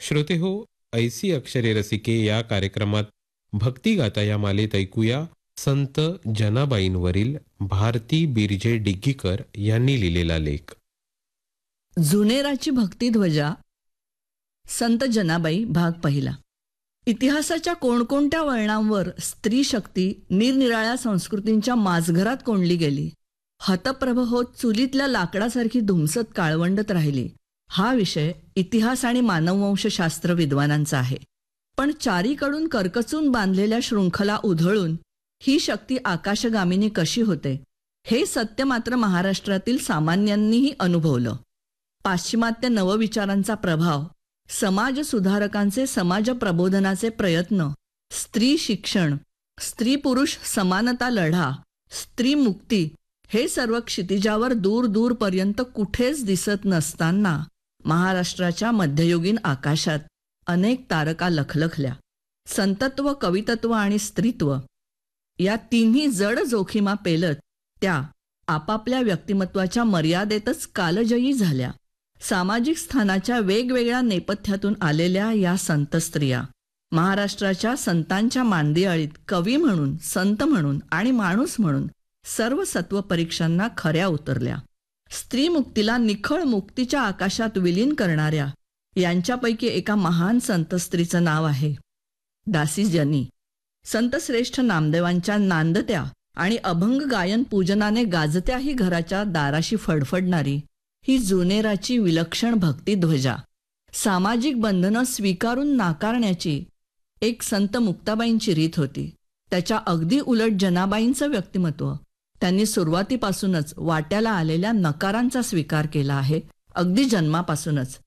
श्रोते हो, ऐसी अक्षरे रसिके या कार्यक्रमात भक्तिगाथा या मालेत ऐकूया संत जनाबाईंवरील भारती बिरजे डिग्गीकर यांनी लिहिलेला लेख. जुनेराची भक्तिध्वजा, संत जनाबाई, भाग पहिला. इतिहासाच्या कोणकोणत्या वळणांवर स्त्री शक्ती निरनिराळ्या संस्कृतींच्या माझघरात कोंडली गेली, हतप्रभ होत चुलीतल्या लाकडासारखी धुमसत काळवंडत राहिली, हा विषय इतिहास आणि मानववंशशास्त्र विद्वानांचा आहे. पण चारीकडून करकचून बांधलेल्या शृंखला उधळून ही शक्ती आकाशगामिनी कशी होते, हे सत्य मात्र महाराष्ट्रातील सामान्यांनीही अनुभवलं. पाश्चिमात्य नवविचारांचा प्रभाव, समाज सुधारकांचे समाज प्रबोधनाचे प्रयत्न, स्त्री शिक्षण, स्त्री पुरुष समानता लढा, स्त्री मुक्ती, हे सर्व क्षितिजावर दूर दूरपर्यंत कुठेच दिसत नसताना महाराष्ट्राच्या मध्ययुगीन आकाशात अनेक तारका लखलखल्या. संतत्व, कवितत्व आणि स्त्रीत्व या तिन्ही जड जोखीमा पेलत त्या आपापल्या व्यक्तिमत्वाच्या मर्यादेतच कालजयी झाल्या. सामाजिक स्थानाच्या वेगवेगळ्या नेपथ्यातून आलेल्या या संत स्त्रिया महाराष्ट्राच्या संतांच्या मांदियाळीत कवी म्हणून, संत म्हणून आणि माणूस म्हणून सर्व सत्व परीक्षांना खऱ्या उतरल्या. स्त्री मुक्तीला निखळ मुक्तीच्या आकाशात विलीन करणाऱ्या यांच्यापैकी एका महान संत स्त्रीचं नाव आहे दासी जनी. संतश्रेष्ठ नामदेवांच्या नांदत्या आणि अभंग गायन पूजनाने गाजत्याही घराच्या दाराशी फडफडणारी ही जुनेराची विलक्षण भक्तिध्वजा, सामाजिक बंधनं स्वीकारून नाकारण्याची एक संत मुक्ताबाईंची रीत होती. त्याच्या अगदी उलट जनाबाईंचं व्यक्तिमत्व, त्यांनी सुरुवातीपासूनच वाट्याला आलेल्या नकारांचा स्वीकार केला आहे, अगदी जन्मापासूनच.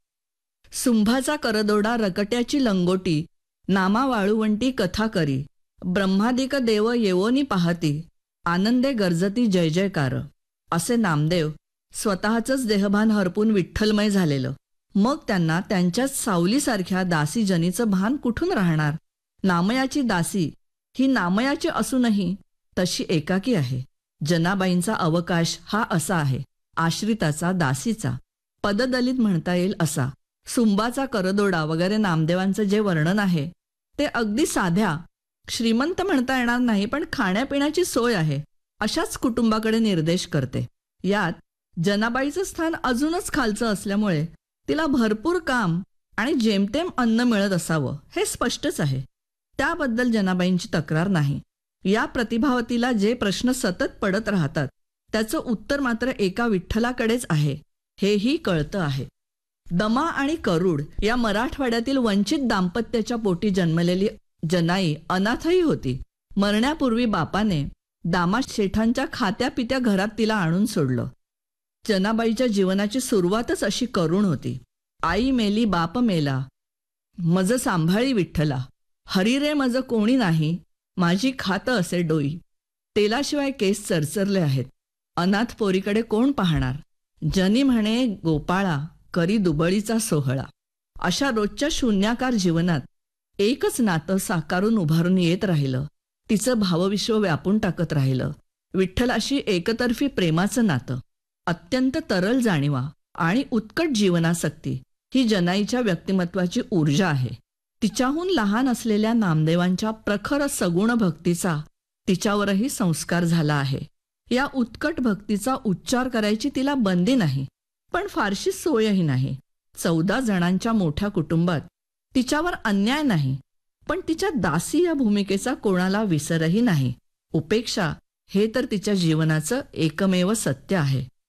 सुंभाचा करदोडा, रकट्याची लंगोटी, नामा वाळुवंटी कथा करी, ब्रह्मादिक देव येवोनी पाहती, आनंदे गर्जती जय जयकार, असे नामदेव स्वतःचंच देहभान हरपून विठ्ठलमय झालेलं. मग त्यांना त्यांच्याच सावलीसारख्या दासी जनीचं भान कुठून राहणार? नामयाची दासी ही नामयाची असूनही तशी एकाकी आहे. जनाबाईंचा अवकाश हा असा आहे, आश्रिताचा, दासीचा, पददलित म्हणता येईल असा. सुंबाचा करदोडा वगैरे नामदेवांचं जे वर्णन आहे ते अगदी साध्या, श्रीमंत म्हणता येणार नाही पण खाण्यापिण्याची सोय आहे अशाच कुटुंबाकडे निर्देश करते. यात जनाबाईचं स्थान अजूनच खालचं असल्यामुळे तिला भरपूर काम आणि जेमतेम अन्न मिळत असावं हे स्पष्टच आहे. त्याबद्दल जनाबाईंची तक्रार नाही. या प्रतिभावतीला जे प्रश्न सतत पडत राहतात त्याचं उत्तर मात्र एका विठ्ठलाकडेच आहे, हेही कळतं आहे. दमा आणि करूड या मराठवाड्यातील वंचित दाम्पत्याच्या पोटी जन्मलेली जनाई अनाथही होती. मरण्यापूर्वी बापाने दामा शेठांच्या खात्यापित्या घरात तिला आणून सोडलं. जनाबाईच्या जीवनाची सुरुवातच अशी करुण होती. आई मेली, बाप मेला, मज सांभाळी विठ्ठला, हरी रे मज कोणी नाही, माझी खातं असे डोई, तेलाशिवाय केस चरचरले आहेत, अनाथ पोरीकडे कोण पाहणार, जनी म्हणे गोपाळा, करी दुबळीचा सोहळा. अशा रोजच्या शून्याकार जीवनात एकच नातं साकारून उभारून येत राहिलं. तिचं भावविश्व व्यापून टाकत राहिलं. विठ्ठलाशी एकतर्फी प्रेमाचं नातं, अत्यंत तरल जाणीवा आणि उत्कट जीवनासक्ती ही जनाईच्या व्यक्तिमत्वाची ऊर्जा आहे. तिच्याहून लहान असलेल्या नामदेवांच्या प्रखर सगुण भक्तीचा तिच्यावरही संस्कार झाला आहे. या उत्कट भक्तीचा उच्चार करायची तिला बंदी नाही, पण फारशी सोयही नाही. 14 जणांच्या मोठ्या कुटुंबात तिच्यावर अन्याय नाही, पण तिच्या दासी या भूमिकेचा कोणाला विसरही नाही. उपेक्षा हे तर तिच्या जीवनाचं एकमेव सत्य आहे.